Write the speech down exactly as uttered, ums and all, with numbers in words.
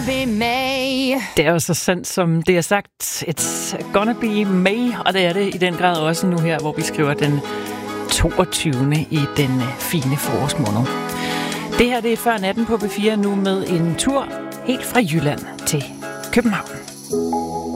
Det er jo så sandt, som det er sagt. It's gonna be May, og det er det i den grad også nu her, hvor vi skriver den toogtyvende i den fine forårsmåned. Det her det er før natten på B fire nu med en tur helt fra Jylland til København.